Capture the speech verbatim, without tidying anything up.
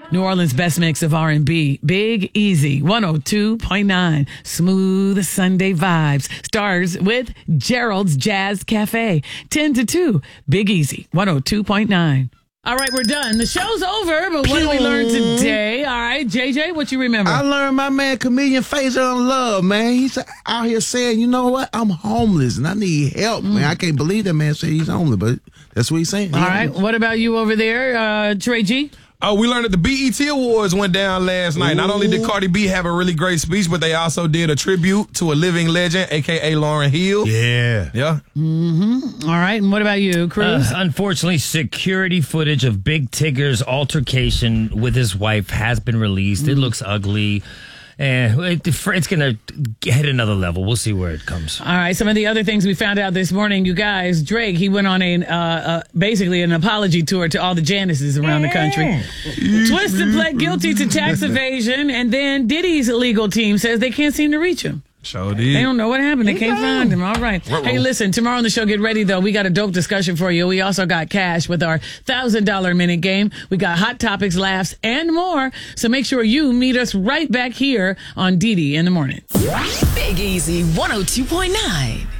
New Orleans' best mix of R and B. Big Easy, one oh two point nine. Smooth Sunday vibes. Starts with Gerald's Jazz Cafe. ten to two. Big Easy, one oh two point nine. All right, we're done. The show's over, but what did we learn today? All right, J J, what you remember? I learned my man, comedian Phaser on Love, man. He's out here saying, you know what? I'm homeless and I need help, mm. man. I can't believe that man said he's homeless, but that's what he's saying. All right, what about you over there, uh, Trey G? Oh, we learned that the B E T Awards went down last night. Ooh. Not only did Cardi B have a really great speech, but they also did a tribute to a living legend, a k a. Lauryn Hill. Yeah. Yeah. Mm-hmm. All right. And what about you, Cruz? Uh, unfortunately, security footage of Big Tigger's altercation with his wife has been released. Mm. It looks ugly. And it, it's going to hit another level. We'll see where it comes. All right. Some of the other things we found out this morning, you guys, Drake, he went on a uh, uh, basically an apology tour to all the Janices around the country. Twista pled guilty to tax evasion, and then Diddy's legal team says they can't seem to reach him. Sure did. They don't know what happened. They can't find him. All right. Uh-oh. Hey, listen, tomorrow on the show, get ready, though. We got a dope discussion for you. We also got cash with our one thousand dollars minute game. We got hot topics, laughs, and more. So make sure you meet us right back here on D D in the morning. Big Easy one oh two point nine.